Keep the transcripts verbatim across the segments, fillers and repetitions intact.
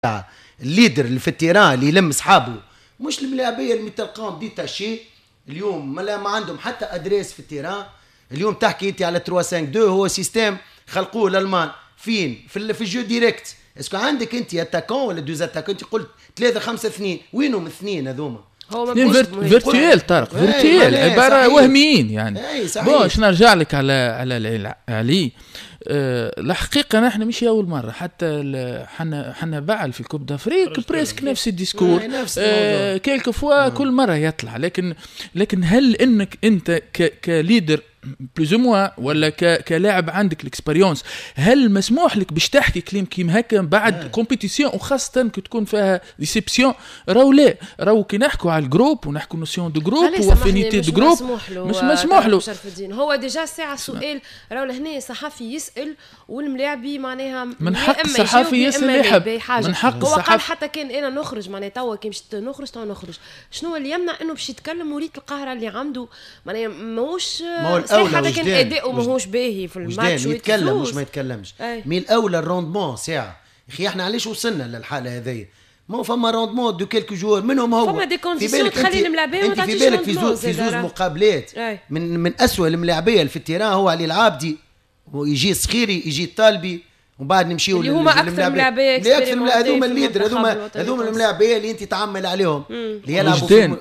الليدر اللي في التيران اللي يلم اصحابه، مش الملاعبيه اللي تلقاهم دي تاشي اليوم ما, ما عندهم حتى ادريس في التيران. اليوم تحكي انت على ثلاثة خمسة اثنين هو سيستم خلقوه الالمان فين في في الجو ديريكت. اسكو عندك انت اتاكون ولا دوز اتاكون؟ انت قلت ثلاثة خمسة اثنين، وينهم اثنين هذوما؟ اثنين فيرتويال طارق، فيرتويال عباره وهميين يعني. بون باش نرجع لك على على علي. أه الحقيقه نحن مش اول مره، حتى حنا حنا بعل في كوب دافريك بريسك نفس الديسكور أه كيلك فوا كل مره يطلع. لكن لكن هل انك انت كليدر بلوز موا ولا كلاعب عندك الاكسبيريونس، هل مسموح لك باش تحكي كلام كيما هكا بعد كومبيتيسيون وخاصه كي تكون فيها ديسيبسيون؟ راهو لا، راهو كي نحكوا على الجروب ونحكوا نوسيون دو جروب وافينيتي دو جروب مش مسموح له. هو ديجا ساعه سؤال، راهو لهنا صحفي يسال والملاعبي معناها من حق الصحفي يسال يحب، من حق هو قال حتى كان انا نخرج معناها توا كي باش نخرج تو نخرج، شنو اللي يمنع انه باش يتكلم وريت القاهره اللي عنده معناها ماهوش حتى كان اداؤه ماهوش باهي في الماتش يتكلم مش ما يتكلمش. مي الاولى الروندمون ساعه اخي، احنا علاش وصلنا للحاله هذه؟ ما فما روندمون دو كيلكو جوار منهم هو فما دي كونديسيون تخلي الملاعبيه ما تعطيش في بالك في زوز في زوز مقابلات من من اسوء الملاعبيه في التيران هو علي العابدي ويجي صخيري يجي الطالبي وبعد نمشيو اللي هما اكثر ملاعبيه اكثر من هذوما الليدر هذوما هذوما الملاعبيه اللي انت تعمل عليهم اللي يلعبوا في,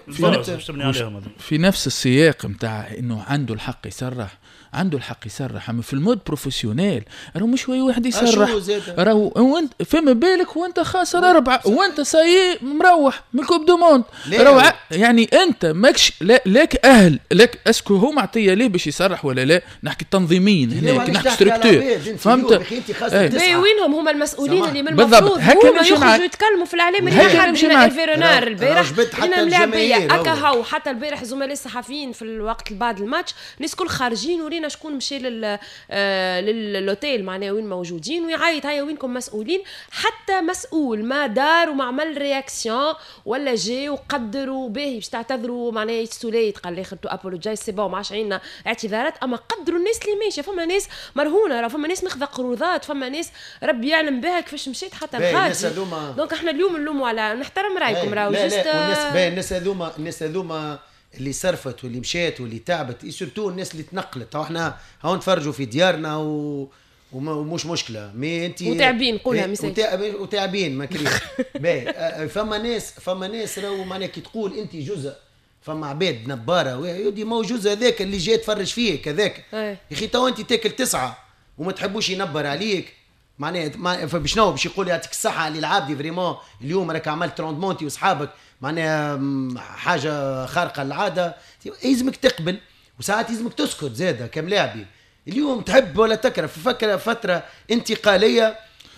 في, في نفس السياق نتاع انه عنده الحق يسرح، عنده الحق يسرح. اما في المود بروفيسيونيل راهو مش شويه واحد يسرح، راهو وانت فما بالك وانت خاسر اربعه وانت ساي مروح من كوب دو موند، راهو يعني انت ماكش لك اهل لك اسكو هو معطيه ليه باش يسرح ولا لا؟ نحكي تنظيميا هنا كي نحكي ستركتور، فهمت؟ باهي وينهم هما المسؤولين اللي من المفروض هما يخرجوا يتكلموا في الاعلام؟ اللي حد هنا الفيرونار البارح هنا ملاعبيه اكا هاو حتى البارح زملاء الصحفيين في الوقت بعد الماتش الناس كل خارجين ورينا شكون مشى لل آه للوتيل معناه وين موجودين ويعيط هيا وينكم مسؤولين. حتى مسؤول ما دار وما عمل رياكسيون ولا جي وقدروا باهي باش تعتذروا معناه يستوليت قال لي خرتوا ابولوجايز سي بون ما عادش عندنا اعتذارات، اما قدروا الناس اللي ماشيه. فما ناس مرهونه، راه فما ناس ماخذه قروضات، فما ناس ربي يعلم بها كيفاش مشيت حتى الخارج. دونك احنا اليوم نلوموا على نحترم رايكم راهو جست الناس هذوما الناس هذوما اللي صرفت واللي مشات واللي تعبت سورتو الناس اللي تنقلت. هاو احنا هاو نتفرجوا في ديارنا و... ومش مشكله مي انت وتعبين قولها مثال وتعبين ما كريم باهي. فما ناس فما ناس راهو معناها كي تقول انت جزء، فما عباد نباره يودي مو جزء هذاك اللي جاي تفرج فيه كذاك يا اخي. تو انت تاكل تسعه وما تحبوش ينبر عليك معناها فبشنو باش يقول يعطيك الصحه علي العابدي فريمون اليوم راك عملت روندمونتي واصحابك معناها حاجه خارقه للعاده، يلزمك تقبل وساعات يلزمك تسكت زاده كملاعبي. اليوم تحب ولا تكره في فكره فتره انتقاليه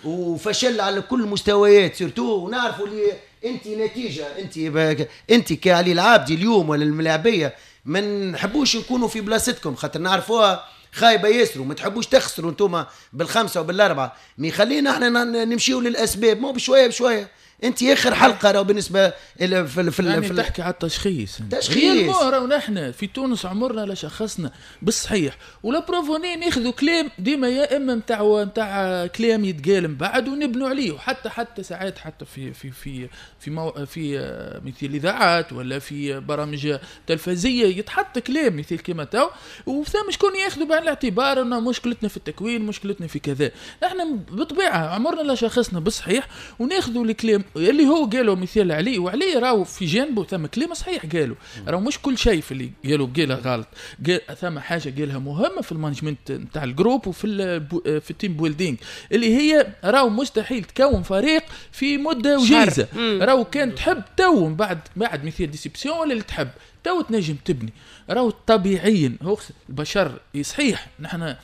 وفشل على كل المستويات سورتو، ونعرفوا اللي انت نتيجه انت انت كعلي العابدي اليوم ولا الملاعبيه ما نحبوش نكونوا في بلاصتكم خاطر نعرفوها خايبه ياسر وما تحبوش تخسروا انتم بالخمسه وبالاربعه. مي خلينا احنا نمشيو للاسباب مو بشويه بشويه. انت اخر حلقه راه بالنسبه في في في يعني تحكي على التشخيص تشخيص راه ونحن في تونس عمرنا لا شخصنا بالصحيح ولا بروفوني ناخذوا كلام ديما يا اما نتاع نتاع كلام يتقال من بعد ونبنوا عليه. وحتى حتى ساعات حتى في في في في مو في مثل الاذاعات ولا في برامج تلفزيه يتحط كلام مثل كما تو وثم شكون ياخذوا بعين الاعتبار انه مشكلتنا في التكوين مشكلتنا في كذا. نحن بطبيعه عمرنا لا شخصنا بالصحيح وناخذوا الكلام اللي هو قالوا مثال علي وعلي راهو في جانبه ثم كلمه صحيح قالوا راهو مش كل شيء في اللي قالوا قالها غلط. قال ثم حاجه قالها مهمه في المانجمنت نتاع الجروب وفي في التيم بيلدينج اللي هي راهو مستحيل تكون فريق في مده وجيزه. راهو كان تحب تو بعد بعد مثال ديسيبسيون ولا اللي تحب تو تنجم تبني. راهو طبيعيا هو البشر صحيح نحن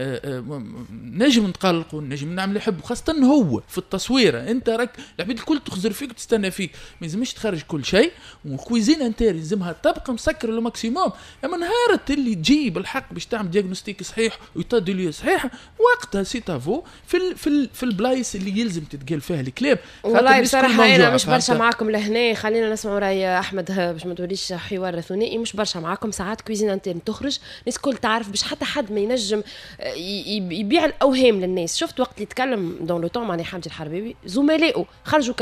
نجم نتقلق ونجم نعمل يحب خاصة هو في التصويره. انت راك العباد الكل تخزر فيك وتستنى فيك ما لازمش تخرج كل شيء والكويزين انت لازمها تبقى مسكر للماكسيموم. اما نهارت اللي تجيب الحق باش تعمل دياغنوستيك صحيح ويتدلي صحيحه وقتها سيتافو في ال في ال في البلايص اللي يلزم تتقال فيها الكلام. والله بصراحه انا مش برشا معاكم لهنا. خلينا نسمعوا راي احمد باش ما توليش حوار برا ثنائي مش برشا معاكم ساعات كويزين انترن تخرج الناس كل تعرف باش حتى حد ما ينجم يبيع الاوهام للناس. شفت وقت اللي يتكلم دون لو طون معني حمدي الحرباوي زملائه خرجوا